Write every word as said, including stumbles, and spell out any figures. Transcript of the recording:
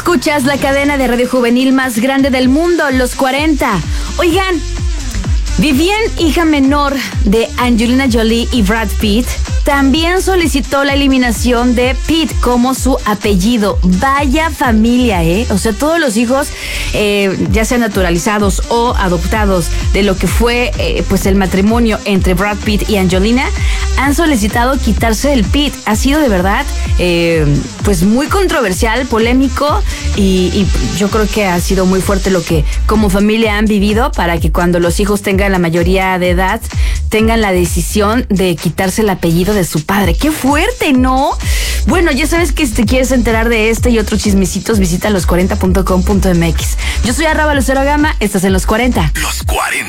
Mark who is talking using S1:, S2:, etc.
S1: Escuchas la cadena de radio juvenil más grande del mundo, Los cuarenta. Oigan, Vivienne, hija menor de Angelina Jolie y Brad Pitt, también solicitó la eliminación de Pitt como su apellido. Vaya familia, ¿eh? O sea, todos los hijos, eh, ya sean naturalizados o adoptados de lo que fue eh, pues el matrimonio entre Brad Pitt y Angelina, han solicitado quitarse el Pitt. Ha sido de verdad eh, pues muy controversial, polémico, y, y yo creo que ha sido muy fuerte lo que como familia han vivido para que cuando los hijos tengan la mayoría de edad tengan la decisión de quitarse el apellido de su padre. ¡Qué fuerte!, ¿no? Bueno, ya sabes que si te quieres enterar de este y otros chismecitos, visita los cuarenta punto com punto m x. Yo soy arroba Lucero Gama, estás en Los cuarenta.
S2: Los cuarenta.